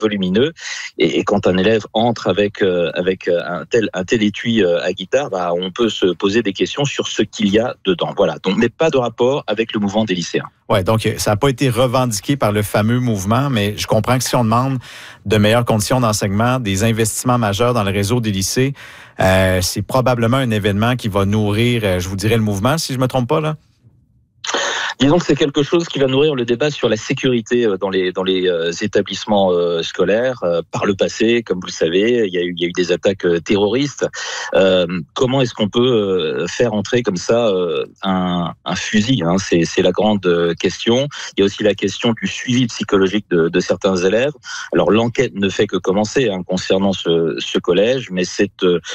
volumineux. Et quand un élève entre avec un tel étui à guitare, on peut se poser des questions sur ce qu'il y a dedans. Voilà. Donc, mais pas de rapport avec le mouvement des lycéens. Ouais, donc ça n'a pas été revendiqué par le fameux mouvement, mais je comprends que si on demande de meilleures conditions d'enseignement, des investissements majeurs dans le réseau des lycées, c'est probablement un événement qui va nourrir, je vous dirais, le mouvement, si je me trompe pas, là. Disons que c'est quelque chose qui va nourrir le débat sur la sécurité dans les établissements scolaires. Par le passé, comme vous le savez, il y a eu des attaques terroristes. Comment est-ce qu'on peut faire entrer comme ça un fusil, hein? C'est la grande question. Il y a aussi la question du suivi psychologique de certains élèves. Alors l'enquête ne fait que commencer concernant ce collège, mais c'est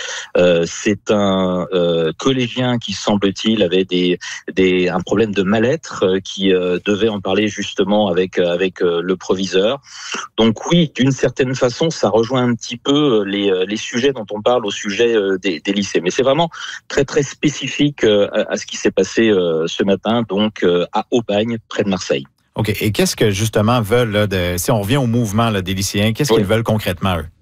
un collégien qui, semble-t-il, avait un problème de mal-être, qui devait en parler justement avec le proviseur. Donc oui, d'une certaine façon, ça rejoint un petit peu les sujets dont on parle au sujet des lycées. Mais c'est vraiment très très spécifique à ce qui s'est passé ce matin, donc à Aubagne, près de Marseille. OK. Et qu'est-ce que justement veulent, là, si on revient au mouvement là, des lycéens, qu'est-ce qu'ils veulent concrètement, eux?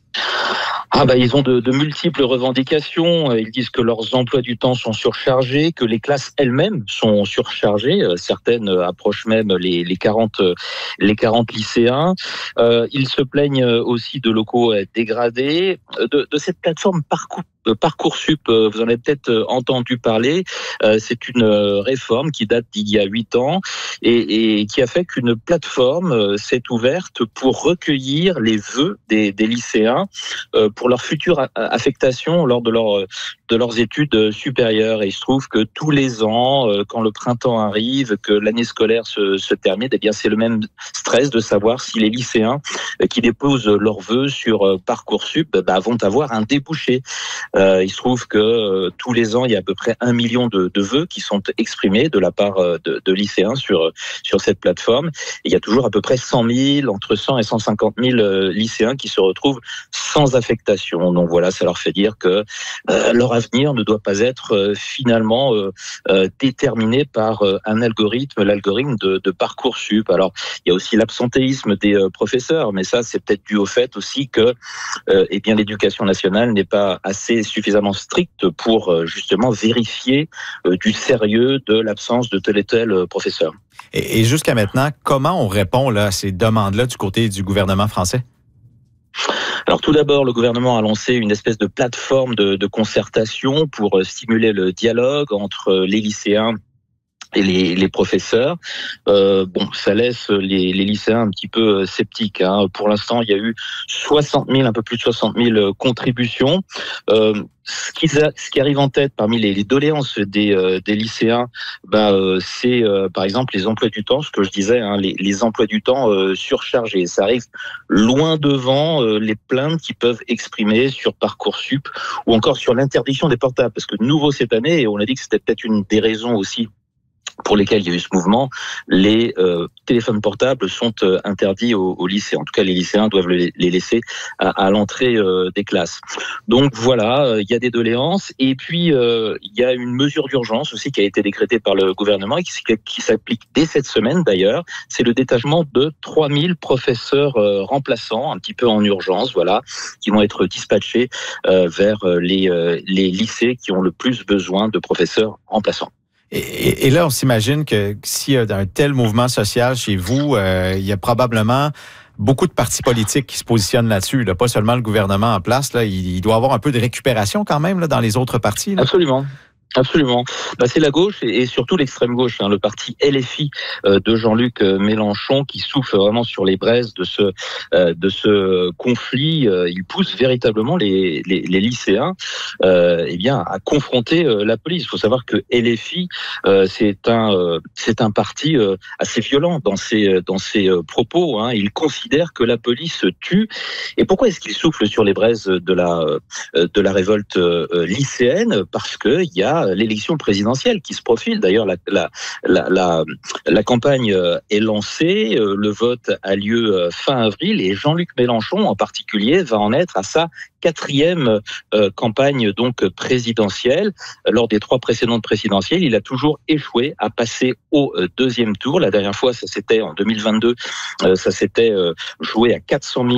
Ils ont de multiples revendications. Ils disent que leurs emplois du temps sont surchargés, que les classes elles-mêmes sont surchargées. Certaines approchent même les 40 lycéens. Ils se plaignent aussi de locaux dégradés, de cette plateforme Parcoursup, vous en avez peut-être entendu parler. C'est une réforme qui date d'il y a 8 ans et qui a fait qu'une plateforme s'est ouverte pour recueillir les vœux des lycéens pour leur future affectation lors de leurs études supérieures. Et il se trouve que tous les ans, quand le printemps arrive, que l'année scolaire se termine, eh bien c'est le même stress de savoir si les lycéens qui déposent leurs vœux sur Parcoursup vont avoir un débouché. Il se trouve que tous les ans, il y a à peu près 1 million de vœux qui sont exprimés de la part de lycéens sur cette plateforme. Et il y a toujours à peu près entre 100 et 150 000 lycéens qui se retrouvent sans affectation. Donc voilà, ça leur fait dire que leur avenir ne doit pas être finalement déterminé par un algorithme, l'algorithme de Parcoursup. Alors, il y a aussi l'absentéisme des professeurs, mais ça, c'est peut-être dû au fait aussi que l'éducation nationale n'est pas assez suffisamment stricte pour justement vérifier du sérieux de l'absence de tel et tel professeur. Et jusqu'à maintenant, comment on répond là, à ces demandes-là du côté du gouvernement français? Alors tout d'abord, le gouvernement a lancé une espèce de plateforme de concertation pour stimuler le dialogue entre les lycéens et les professeurs. Ça laisse les lycéens un petit peu sceptiques, hein. Pour l'instant, il y a eu un peu plus de 60 000 contributions. Ce qui arrive en tête parmi les doléances des lycéens, c'est par exemple les emplois du temps, ce que je disais, hein, les emplois du temps surchargés. Ça arrive loin devant les plaintes qu'ils peuvent exprimer sur Parcoursup ou encore sur l'interdiction des portables, parce que nouveau cette année, et on a dit que c'était peut-être une des raisons aussi pour lesquels il y a eu ce mouvement, les téléphones portables sont interdits aux lycées. En tout cas, les lycéens doivent les laisser à l'entrée des classes. Donc voilà, il y a des doléances. Et puis, il y a une mesure d'urgence aussi qui a été décrétée par le gouvernement et qui s'applique dès cette semaine d'ailleurs. C'est le détachement de 3000 professeurs remplaçants, un petit peu en urgence, voilà, qui vont être dispatchés vers les lycées qui ont le plus besoin de professeurs remplaçants. Et là, on s'imagine que s'il y a un tel mouvement social chez vous, il y a probablement beaucoup de partis politiques qui se positionnent là-dessus, là, pas seulement le gouvernement en place. Là, il doit y avoir un peu de récupération quand même là, dans les autres partis. Là. Absolument. Absolument. C'est la gauche et surtout l'extrême gauche, hein, le parti LFI de Jean-Luc Mélenchon qui souffle vraiment sur les braises de ce conflit. Il pousse véritablement les lycéens à confronter la police. Il faut savoir que LFI c'est un parti assez violent dans ses propos, hein. Il considère que la police tue. Et pourquoi est-ce qu'il souffle sur les braises de la révolte lycéenne? Parce que il y a l'élection présidentielle qui se profile. D'ailleurs, la campagne est lancée, le vote a lieu fin avril et Jean-Luc Mélenchon en particulier va en être à sa 4e campagne donc présidentielle. Lors des 3 précédentes présidentielles, il a toujours échoué à passer au 2e tour. La dernière fois, ça c'était en 2022, ça s'était joué à 400 000